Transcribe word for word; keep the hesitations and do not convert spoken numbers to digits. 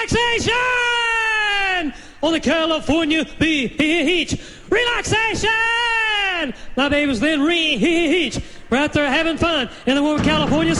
Relaxation on the California beach. Relaxation. My babies then reach. We're out there having fun in the warm California